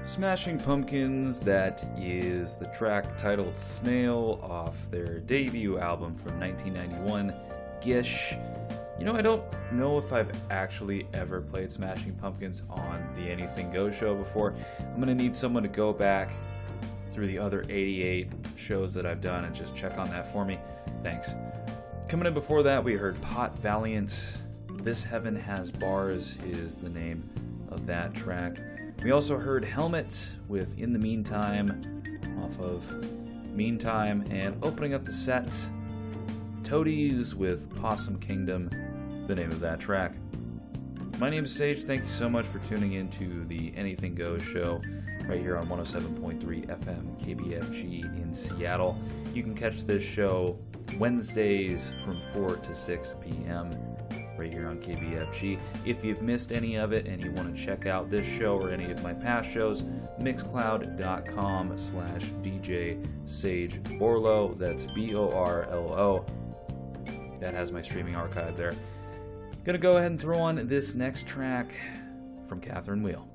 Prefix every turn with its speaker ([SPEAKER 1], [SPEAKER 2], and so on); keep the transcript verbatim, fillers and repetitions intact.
[SPEAKER 1] Smashing Pumpkins, that is the track titled Snail off their debut album from nineteen ninety-one, Gish. You know, I don't know if I've actually ever played Smashing Pumpkins on the Anything Goes show before. I'm going to need someone to go back through the other eighty-eight shows that I've done and just check on that for me. Thanks. Coming in before that, we heard Pot Valiant. This Heaven Has Bars is the name of that track. We also heard Helmet with In the Meantime off of Meantime, and opening up the set, Toadies with Possum Kingdom, the name of that track. My name is Sage. Thank you so much for tuning in to the Anything Goes show right here on one oh seven point three F M K B F G in Seattle. You can catch this show Wednesdays from four to six p.m. right here on K B F G. If you've missed any of it and you want to check out this show or any of my past shows, mixcloud.com slash DJ Sage Borlo. That's B O R L O. That has my streaming archive there. Gonna go ahead and throw on this next track from Catherine Wheel.